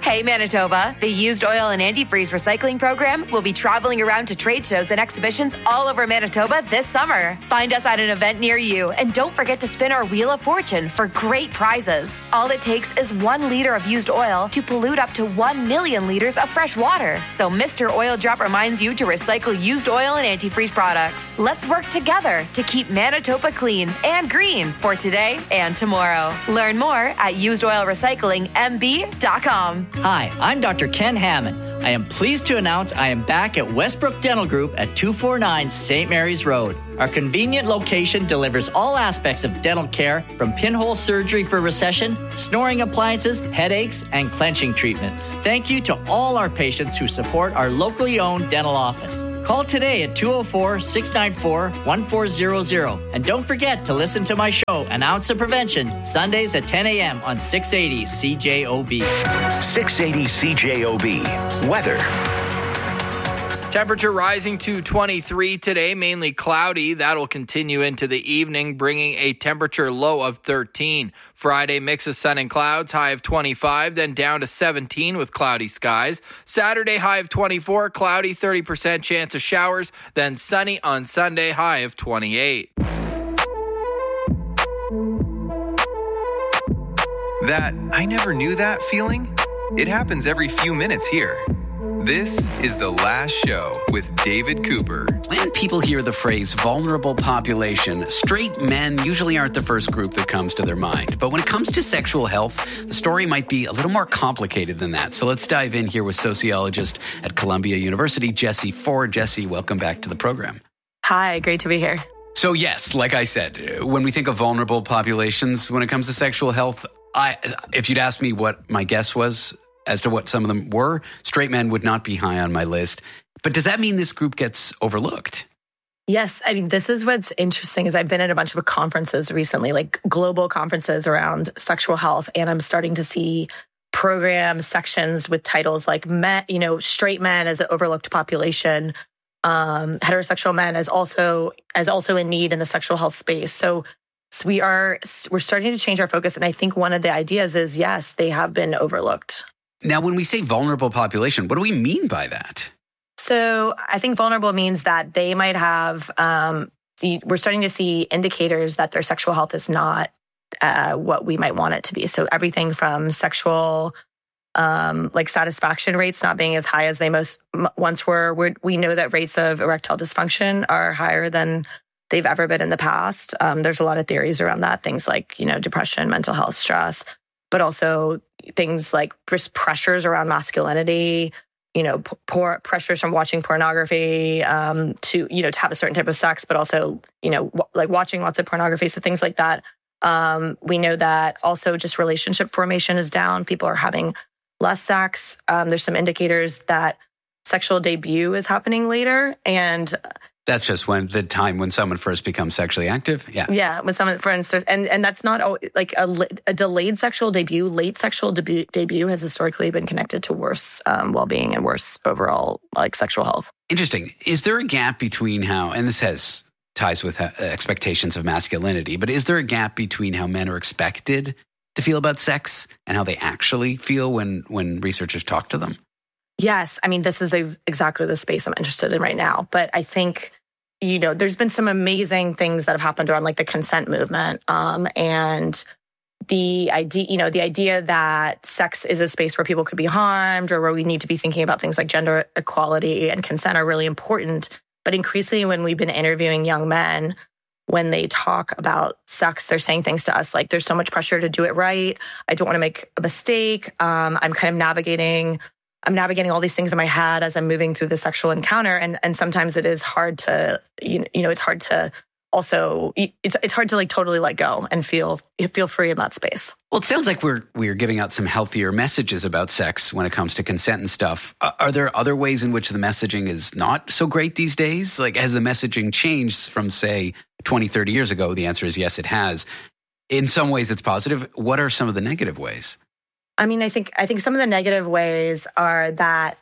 [SPEAKER 2] Hey, Manitoba. The Used Oil and Antifreeze Recycling Program will be traveling around to trade shows and exhibitions all over Manitoba this summer. Find us at an event near you, and don't forget to spin our Wheel of Fortune for great prizes. All it takes is one liter of used oil to pollute up to one million liters of fresh water. So Mister Oil Drop reminds you to recycle used oil and antifreeze products. Let's work together to keep Manitoba clean and green for today and tomorrow. Learn more at used oil recycling m b dot com.
[SPEAKER 4] Hi, I'm Doctor Ken Hammond. I am pleased to announce I am back at Westbrook Dental Group at two forty-nine Saint Mary's Road. Our convenient location delivers all aspects of dental care, from pinhole surgery for recession, snoring appliances, headaches, and clenching treatments. Thank you to all our patients who support our locally owned dental office. Call today at two oh four, six nine four, one four zero zero. And don't forget to listen to my show, An Ounce of Prevention, Sundays at ten a.m. on six eighty C J O B.
[SPEAKER 6] six eighty C J O B. Weather.
[SPEAKER 11] Temperature rising to twenty-three today, mainly cloudy. That'll continue into the evening, bringing a temperature low of thirteen. Friday, mix of sun and clouds, high of twenty-five, then down to seventeen with cloudy skies. Saturday, high of twenty-four, cloudy, thirty percent chance of showers, then sunny on Sunday, high of twenty-eight.
[SPEAKER 3] That I never knew that feeling? It happens every few minutes here. This is The Last Show with David Cooper.
[SPEAKER 1] When people hear the phrase vulnerable population, straight men usually aren't the first group that comes to their mind. But when it comes to sexual health, the story might be a little more complicated than that. So let's dive in here with sociologist at Columbia University, Jessie Ford. Jessie, welcome back to the program.
[SPEAKER 28] Hi, great to be here.
[SPEAKER 1] So yes, like I said, when we think of vulnerable populations, when it comes to sexual health, I, if you'd asked me what my guess was as to what some of them were, straight men would not be high on my list. But does that mean this group gets overlooked?
[SPEAKER 28] Yes. I mean, this is what's interesting is I've been at a bunch of conferences recently, like global conferences around sexual health, and I'm starting to see program sections with titles like men, you know, straight men as an overlooked population, um, heterosexual men as also as also in need in the sexual health space. So, so we are we're starting to change our focus, and I think one of the ideas is yes, they have been overlooked.
[SPEAKER 1] Now, when we say vulnerable population, what do we mean by that?
[SPEAKER 28] So I think vulnerable means that they might have, um, the, we're starting to see indicators that their sexual health is not uh, what we might want it to be. So everything from sexual, um, like satisfaction rates not being as high as they most m- once were. We're, we know that rates of erectile dysfunction are higher than they've ever been in the past. Um, there's a lot of theories around that, things like, you know, depression, mental health, stress, but also things like just pressures around masculinity, you know, p- poor pressures from watching pornography um, to, you know, to have a certain type of sex, but also, you know, w- like watching lots of pornography. So things like that. Um, we know that also just relationship formation is down. People are having less sex. Um, there's some indicators that sexual debut is happening later. And
[SPEAKER 1] that's just when the time when someone first becomes sexually active. Yeah.
[SPEAKER 28] Yeah. When someone, for instance, and, and that's not always, like a, a delayed sexual debut, late sexual debut, debut has historically been connected to worse um, well-being and worse overall like sexual health.
[SPEAKER 1] Interesting. Is there a gap between how, and this has ties with uh, expectations of masculinity, but is there a gap between how men are expected to feel about sex and how they actually feel when, when researchers talk to them?
[SPEAKER 28] Yes. I mean, this is ex- exactly the space I'm interested in right now. But I think, you know, there's been some amazing things that have happened around like the consent movement. Um, and the idea, you know, the idea that sex is a space where people could be harmed or where we need to be thinking about things like gender equality and consent are really important. But increasingly when we've been interviewing young men, when they talk about sex, they're saying things to us like, there's so much pressure to do it right. I don't want to make a mistake. Um, I'm kind of navigating I'm navigating all these things in my head as I'm moving through the sexual encounter. And, and sometimes it is hard to, you know, it's hard to also, it's it's hard to like totally let go and feel feel free in that space.
[SPEAKER 1] Well, it sounds like we're we're giving out some healthier messages about sex when it comes to consent and stuff. Uh, are there other ways in which the messaging is not so great these days? Like, has the messaging changed from, say, twenty, thirty years ago? The answer is yes, it has. In some ways, it's positive. What are some of the negative ways?
[SPEAKER 28] I mean, I think I think some of the negative ways are that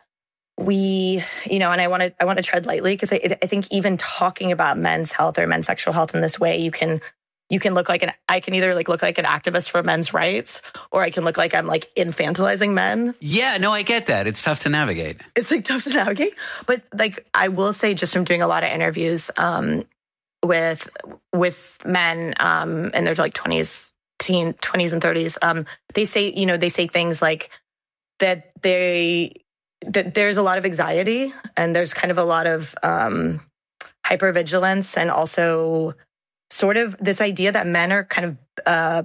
[SPEAKER 28] we, you know, and I want to I want to tread lightly because I, I think even talking about men's health or men's sexual health in this way, you can you can look like an, I can either like look like an activist for men's rights, or I can look like I'm like infantilizing men.
[SPEAKER 1] Yeah, no, I get that. It's tough to navigate.
[SPEAKER 28] It's like tough to navigate. But like, I will say, just from doing a lot of interviews um, with, with men um, in their like twenties, teen, twenties and thirties, um, they say, you know, they say things like that they, that there's a lot of anxiety and there's kind of a lot of um, hypervigilance, and also sort of this idea that men are kind of uh,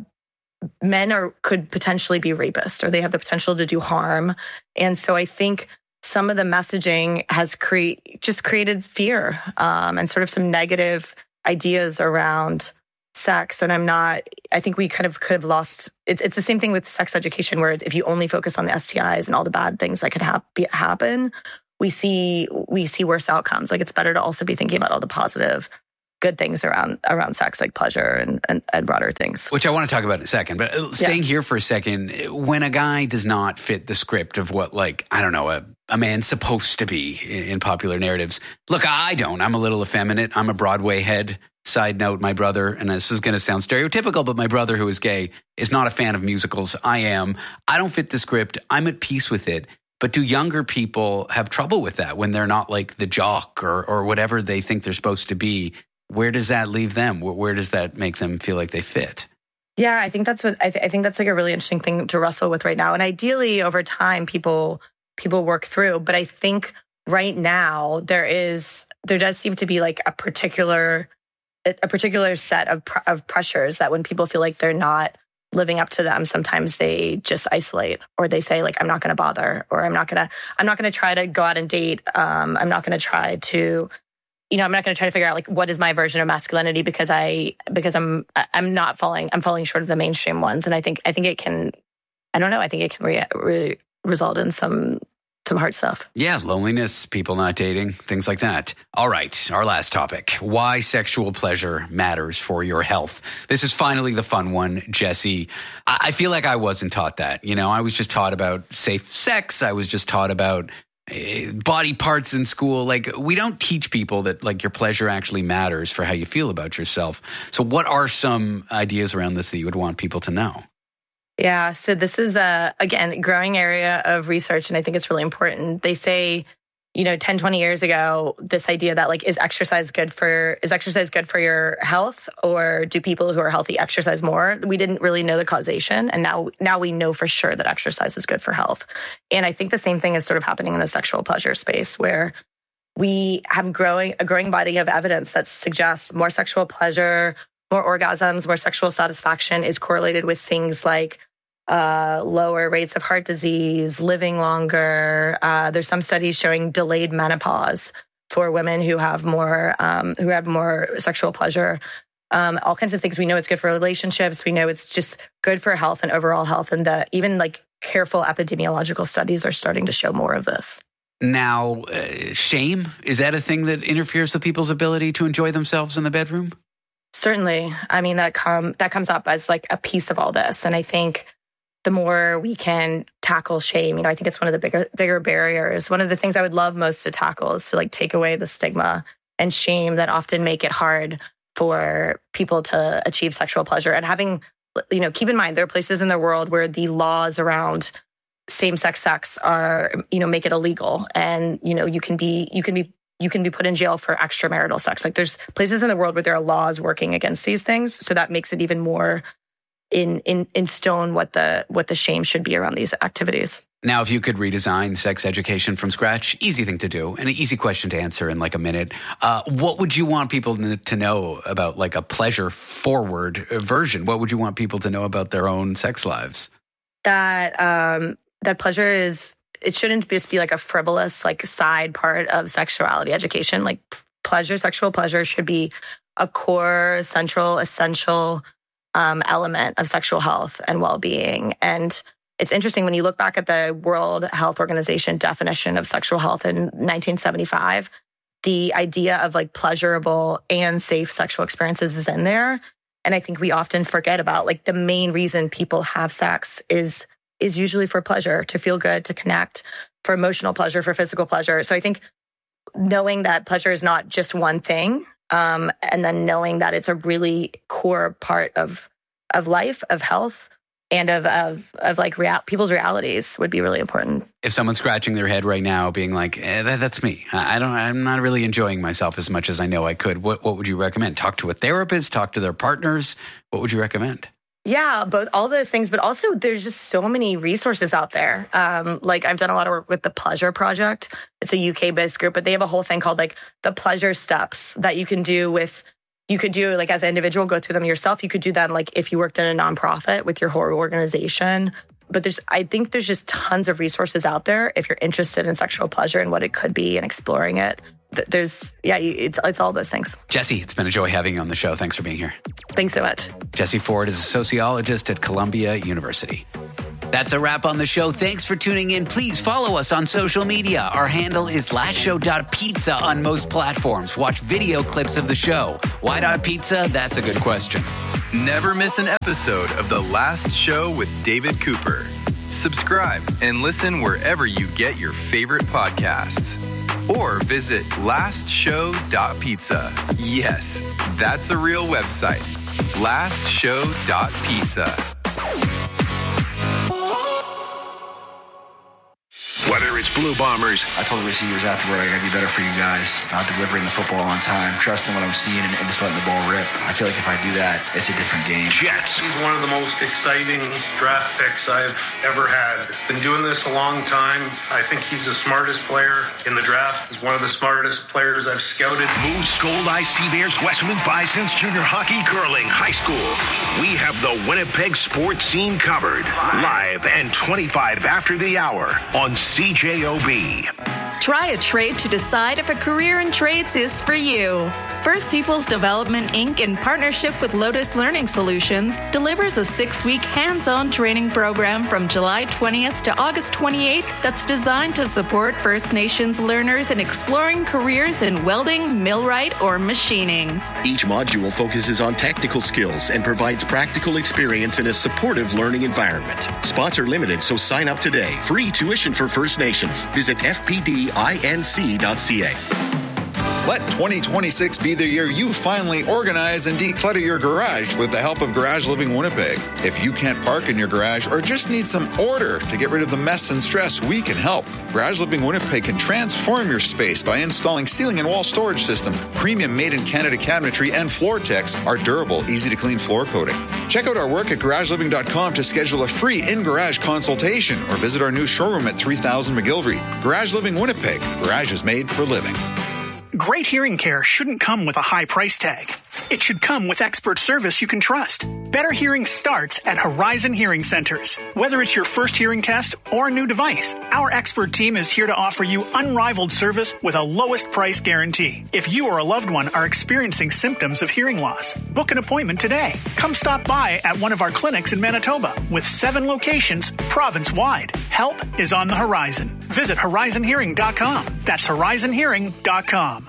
[SPEAKER 28] men are could potentially be rapists, or they have the potential to do harm. And so I think some of the messaging has create just created fear um, and sort of some negative ideas around sex. And I'm not, I think we kind of could have lost, it's, it's the same thing with sex education, where if you only focus on the S T Is and all the bad things that could hap- be, happen, we see, we see worse outcomes. Like, it's better to also be thinking about all the positive, good things around around sex, like pleasure and, and, and broader things.
[SPEAKER 1] Which I want to talk about in a second. But staying yeah. here for a second, when a guy does not fit the script of what, like, I don't know, a, a man's supposed to be in, in popular narratives. Look, I don't. I'm a little effeminate. I'm a Broadway head. Side note, my brother, and this is going to sound stereotypical, but my brother, who is gay, is not a fan of musicals. I am. I don't fit the script. I'm at peace with it. But do younger people have trouble with that when they're not like the jock or or whatever they think they're supposed to be? Where does that leave them? Where does that make them feel like they fit?
[SPEAKER 28] Yeah, I think that's what I, th- I think that's like a really interesting thing to wrestle with right now. And ideally, over time, people people work through. But I think right now there is there does seem to be like a particular a particular set of pr- of pressures that when people feel like they're not living up to them, sometimes they just isolate, or they say like, I'm not going to bother, or I'm not going to I'm not going to try to go out and date. Um, I'm not going to try to. You know, I'm not going to try to figure out like what is my version of masculinity because I because I'm I'm not falling I'm falling short of the mainstream ones, and I think I think it can I don't know I think it can re- re- result in some some hard stuff.
[SPEAKER 1] Yeah, loneliness, people not dating, things like that. All right, our last topic: why sexual pleasure matters for your health. This is finally the fun one, Jesse. I, I feel like I wasn't taught that. You know, I was just taught about safe sex. I was just taught about body parts in school. Like, we don't teach people that like your pleasure actually matters for how you feel about yourself. So what are some ideas around this that you would want people to know?
[SPEAKER 28] Yeah, so this is a, again, growing area of research, and I think it's really important. They say, you know, ten, twenty years ago, this idea that like, is exercise good for, is exercise good for your health, or do people who are healthy exercise more? We didn't really know the causation. And now, now we know for sure that exercise is good for health. And I think the same thing is sort of happening in the sexual pleasure space, where we have growing, a growing body of evidence that suggests more sexual pleasure, more orgasms, more sexual satisfaction is correlated with things like Uh, lower rates of heart disease, living longer. Uh, there's some studies showing delayed menopause for women who have more um, who have more sexual pleasure. Um, all kinds of things. We know it's good for relationships. We know it's just good for health and overall health. And the even like careful epidemiological studies are starting to show more of this.
[SPEAKER 1] Now, uh, shame, is that a thing that interferes with people's ability to enjoy themselves in the bedroom?
[SPEAKER 28] Certainly. I mean, that come that comes up as like a piece of all this. And I think the more we can tackle shame, you know, I think it's one of the bigger, bigger barriers. One of the things I would love most to tackle is to like take away the stigma and shame that often make it hard for people to achieve sexual pleasure. And having, you know, keep in mind, there are places in the world where the laws around same-sex sex are, you know, make it illegal. And, you know, you can be, you can be, you can be put in jail for extramarital sex. Like, there's places in the world where there are laws working against these things. So that makes it even more in in in stone what the what the shame should be around these activities.
[SPEAKER 1] Now, if you could redesign sex education from scratch, easy thing to do, and an easy question to answer in like a minute. Uh, what would you want people to know about like a pleasure forward version? What would you want people to know about their own sex lives?
[SPEAKER 28] That um, that pleasure is, it shouldn't just be like a frivolous like side part of sexuality education. Like pleasure, sexual pleasure should be a core, central, essential Um, element of sexual health and well-being. And it's interesting when you look back at the World Health Organization definition of sexual health in nineteen seventy-five, the idea of like pleasurable and safe sexual experiences is in there. And I think we often forget about like the main reason people have sex is is usually for pleasure, to feel good, to connect, for emotional pleasure, for physical pleasure. So I think knowing that pleasure is not just one thing, Um, and then knowing that it's a really core part of of life, of health, and of of of like real, people's realities would be really important.
[SPEAKER 1] If someone's scratching their head right now, being like, eh, that, "That's me. I don't. I'm not really enjoying myself as much as I know I could." What What would you recommend? Talk to a therapist. Talk to their partners. What would you recommend?
[SPEAKER 28] Yeah, both all those things, but also there's just so many resources out there. Um, like I've done a lot of work with the Pleasure Project. It's a U K-based group, but they have a whole thing called like the pleasure steps that you can do with, you could do like as an individual, go through them yourself. You could do them like if you worked in a nonprofit with your whole organization. But there's, I think there's just tons of resources out there if you're interested in sexual pleasure and what it could be and exploring it. There's, yeah, it's it's all those things.
[SPEAKER 1] Jesse, it's been a joy having you on the show. Thanks for being here.
[SPEAKER 28] Thanks so much.
[SPEAKER 1] Jesse Ford is a sociologist at Columbia University. That's a wrap on the show. Thanks for tuning in. Please follow us on social media. Our handle is last show dot pizza on most platforms. Watch video clips of the show. Why not pizza? That's a good question.
[SPEAKER 3] Never miss an episode of The Last Show with David Cooper. Subscribe and listen wherever you get your favorite podcasts. Or visit last show dot pizza. Yes, that's a real website. last show dot pizza.
[SPEAKER 12] Whether it's Blue Bombers.
[SPEAKER 14] I told the receivers afterward, I gotta be better for you guys. Not delivering the football on time, trusting what I'm seeing, and, and just letting the ball rip. I feel like if I do that, it's a different game.
[SPEAKER 12] Jets.
[SPEAKER 15] He's one of the most exciting draft picks I've ever had. Been doing this a long time. I think he's the smartest player in the draft. He's one of the smartest players I've scouted.
[SPEAKER 12] Moose, Gold Eye, Sea Bears, Westman, Bisons, Junior Hockey, Curling, High School. We have the Winnipeg sports scene covered. Live and twenty-five after the hour on C J O B.
[SPEAKER 16] Try a trade to decide if a career in trades is for you. First People's Development, Incorporated, in partnership with Lotus Learning Solutions, delivers a six-week hands-on training program from July twentieth to August twenty-eighth that's designed to support First Nations learners in exploring careers in welding, millwright, or machining.
[SPEAKER 13] Each module focuses on technical skills and provides practical experience in a supportive learning environment. Spots are limited, so sign up today. Free tuition for First Nations. Visit f p d inc dot c a.
[SPEAKER 18] Let twenty twenty-six be the year you finally organize and declutter your garage with the help of Garage Living Winnipeg. If you can't park in your garage or just need some order to get rid of the mess and stress, we can help. Garage Living Winnipeg can transform your space by installing ceiling and wall storage systems, premium made-in-Canada cabinetry, and Floor-Tex, our durable, easy-to-clean floor coating. Check out our work at garage living dot com to schedule a free in-garage consultation or visit our new showroom at three thousand McGilvery. Garage Living Winnipeg. Garage is made for living.
[SPEAKER 17] Great hearing care shouldn't come with a high price tag. It should come with expert service you can trust. Better hearing starts at Horizon Hearing Centers. Whether it's your first hearing test or a new device, our expert team is here to offer you unrivaled service with a lowest price guarantee. If you or a loved one are experiencing symptoms of hearing loss, book an appointment today. Come stop by at one of our clinics in Manitoba with seven locations province-wide. Help is on the horizon. Visit horizon hearing dot com. That's horizon hearing dot com.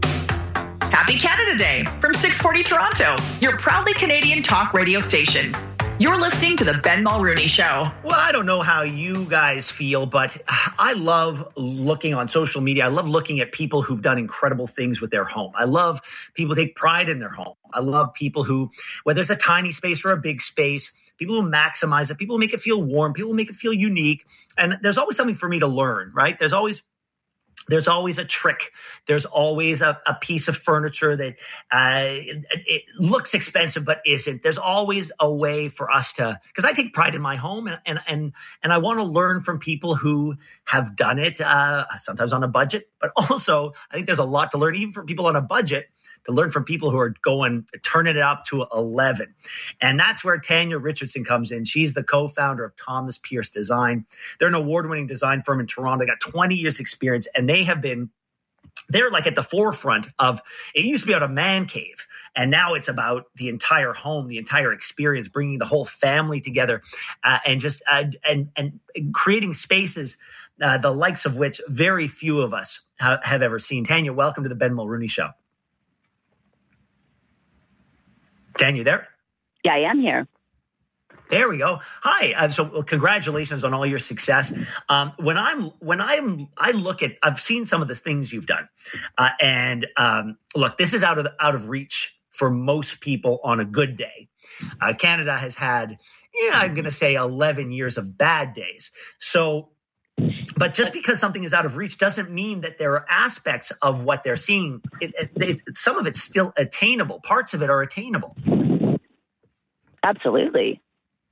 [SPEAKER 19] Happy Canada Day from six forty Toronto, your proudly Canadian talk radio station. You're listening to the Ben Mulrooney Show.
[SPEAKER 20] Well, I don't know how you guys feel, but I love looking on social media. I love looking at people who've done incredible things with their home. I love people who take pride in their home. I love people who, whether it's a tiny space or a big space, people who maximize it, people who make it feel warm, people who make it feel unique. And there's always something for me to learn, right? There's always There's always a trick. There's always a, a piece of furniture that uh, it, it looks expensive but isn't. There's always a way for us to, because I take pride in my home, and and and, and I want to learn from people who have done it, uh, sometimes on a budget, but also I think there's a lot to learn, even for people on a budget, to learn from people who are going, turning it up to eleven. And that's where Tanya Richardson comes in. She's the co-founder of Thomas Pierce Design. They're an award-winning design firm in Toronto. They got twenty years experience, and they have been, they're like at the forefront of, it used to be about a man cave, and now it's about the entire home, the entire experience, bringing the whole family together, uh, and just, uh, and, and creating spaces, uh, the likes of which very few of us ha- have ever seen. Tanya, welcome to the Ben Mulrooney Show. Dan, you there?
[SPEAKER 23] Yeah, I am here.
[SPEAKER 20] There we go. Hi. Uh, so congratulations on all your success. Um, when I'm, when I'm, I look at, I've seen some of the things you've done, uh, and um, look, this is out of the, out of reach for most people on a good day. Uh, Canada has had, yeah, I'm going to say eleven years of bad days. So, but just because something is out of reach doesn't mean that there are aspects of what they're seeing. It, it, it, some of it's still attainable. Parts of it are attainable.
[SPEAKER 5] Absolutely.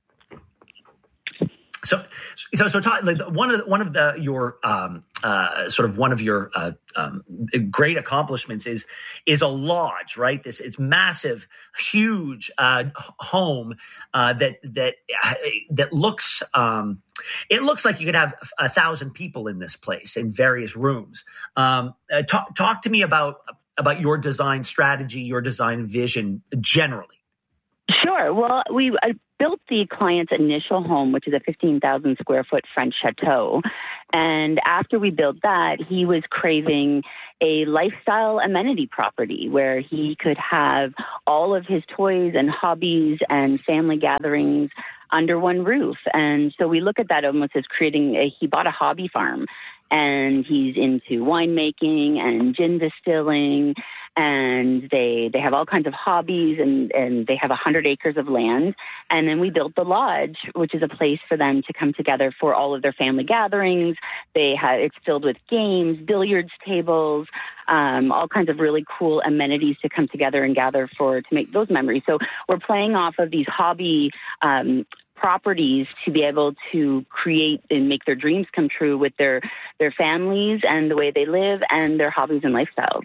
[SPEAKER 20] So, so, so, talk, like one of the, one of the your um, uh, sort of one of your uh, um, great accomplishments is is a lodge, right? This it's massive, huge uh, home uh, that that uh, that looks um, it looks like you could have a thousand people in this place in various rooms. Um, uh, talk talk to me about about your design strategy, your design vision generally.
[SPEAKER 5] Sure. Well, we I built the client's initial home, which is a fifteen thousand square foot French chateau. And after we built that, he was craving a lifestyle amenity property where he could have all of his toys and hobbies and family gatherings under one roof. And so we look at that almost as creating a, he bought a hobby farm. And he's into winemaking and gin distilling, and they they have all kinds of hobbies, and, and they have one hundred acres of land. And then we built the lodge, which is a place for them to come together for all of their family gatherings. They have it's filled with games, billiards tables, um, all kinds of really cool amenities to come together and gather for to make those memories. So we're playing off of these hobby um properties to be able to create and make their dreams come true with their their families and the way they live and their hobbies and lifestyles.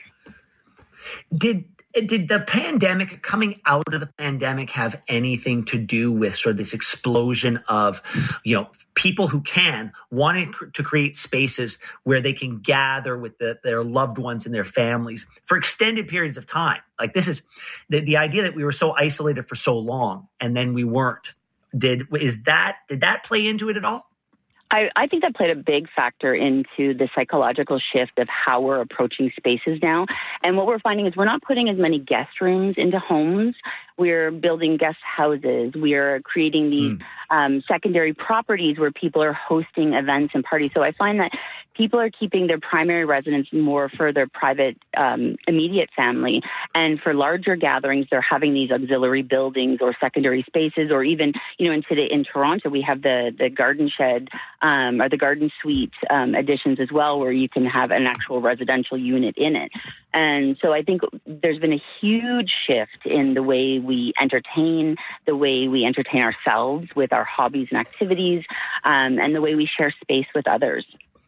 [SPEAKER 20] Did did the pandemic, coming out of the pandemic, have anything to do with sort of this explosion of, you know, people who can wanting to create spaces where they can gather with the, their loved ones and their families for extended periods of time? Like this is the, the idea that we were so isolated for so long and then we weren't. Did is that did that play into it at all?
[SPEAKER 5] I, I think that played a big factor into the psychological shift of how we're approaching spaces now. And what we're finding is we're not putting as many guest rooms into homes. We're building guest houses. We're creating these mm. um, secondary properties where people are hosting events and parties. So I find that people are keeping their primary residence more for their private, um, immediate family. And for larger gatherings, they're having these auxiliary buildings or secondary spaces, or even, you know, in today in Toronto, we have the, the garden shed um, or the garden suite um, additions as well, where you can have an actual residential unit in it. And so I think there's been a huge shift in the way we entertain, the way we entertain ourselves with our hobbies and activities, um, and the way we share space with others.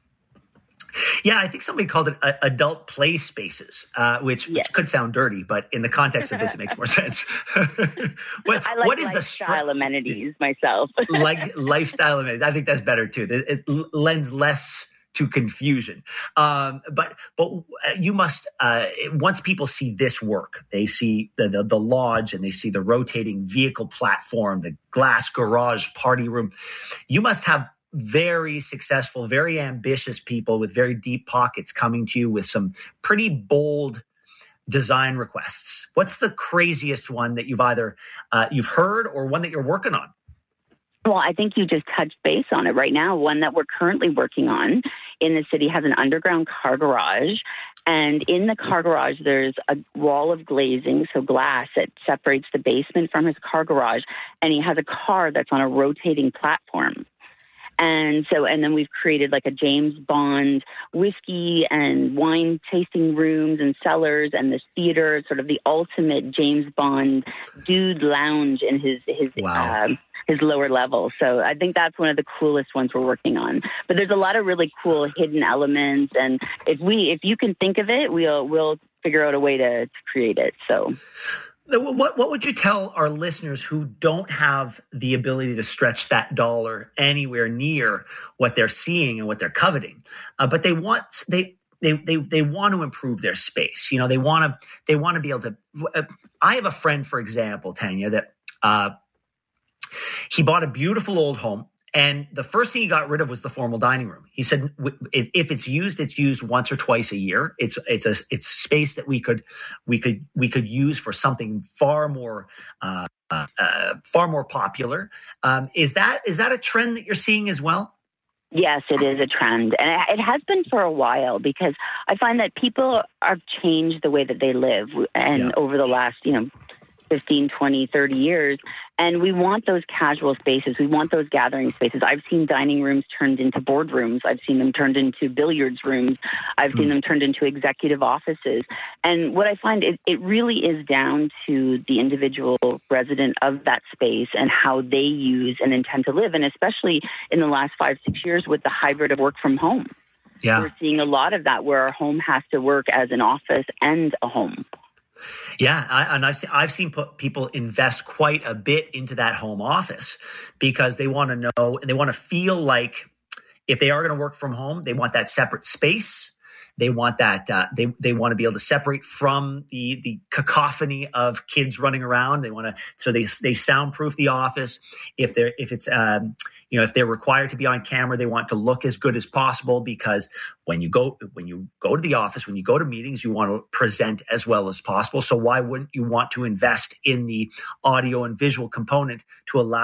[SPEAKER 20] Yeah, I think somebody called it uh, adult play spaces, uh, which, yes. which could sound dirty, but in the context of this, it makes more sense. what,
[SPEAKER 5] I like
[SPEAKER 20] what is
[SPEAKER 5] lifestyle
[SPEAKER 20] the str-
[SPEAKER 5] amenities myself.
[SPEAKER 20] like lifestyle amenities. I think that's better too. It, it l- lends less to confusion. Um, but but you must, uh, once people see this work, they see the, the, the lodge and they see the rotating vehicle platform, the glass garage party room, you must have very successful, very ambitious people with very deep pockets coming to you with some pretty bold design requests. What's the craziest one that you've either uh, you've heard or one that you're working on?
[SPEAKER 5] Well, I think you just touched base on it right now. One that we're currently working on in the city has an underground car garage. And in the car garage, there's a wall of glazing, so glass that separates the basement from his car garage. And he has a car that's on a rotating platform. And so, and then we've created like a James Bond whiskey and wine tasting rooms and cellars, and this theater, sort of the ultimate James Bond dude lounge in his, his, wow. uh, his lower level. So I think that's one of the coolest ones we're working on. But there's a lot of really cool hidden elements. And if we, if you can think of it, we'll, we'll figure out a way to, to create it. So.
[SPEAKER 20] What what would you tell our listeners who don't have the ability to stretch that dollar anywhere near what they're seeing and what they're coveting, uh, but they want they they they they want to improve their space? You know, they want to they want to be able to. Uh, I have a friend, for example, Tanya, that uh, he bought a beautiful old home And the first thing he got rid of was the formal dining room. He said, if it's used, it's used once or twice a year. It's it's a it's space that we could we could we could use for something far more uh, uh, far more popular. Um, is that is that a trend that you're seeing as well?
[SPEAKER 5] Yes, it is a trend. And it has been for a while, because I find that people have changed the way that they live. And yeah. over the last, you know, fifteen, twenty, thirty years. And we want those casual spaces. We want those gathering spaces. I've seen dining rooms turned into boardrooms. I've seen them turned into billiards rooms. I've mm. seen them turned into executive offices. And what I find, it, it really is down to the individual resident of that space and how they use and intend to live. And especially in the last five, six years with the hybrid of work from home.
[SPEAKER 20] Yeah.
[SPEAKER 5] We're seeing a lot of that, where our home has to work as an office and a home.
[SPEAKER 20] Yeah, I, and I've seen, I've seen people invest quite a bit into that home office, because they want to know and they want to feel like if they are going to work from home, they want that separate space. They want that uh, they they want to be able to separate from the the cacophony of kids running around. They want to so they they soundproof the office. If they're if it's um, you know if they're required to be on camera, they want to look as good as possible, because when you go when you go to the office, when you go to meetings, you want to present as well as possible. So why wouldn't you want to invest in the audio and visual component to allow